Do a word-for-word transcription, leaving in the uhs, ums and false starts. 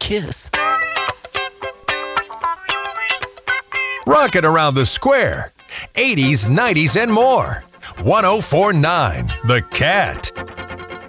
kiss. Rockin' around the square. eighties, nineties, and more. one oh four point nine The Cat.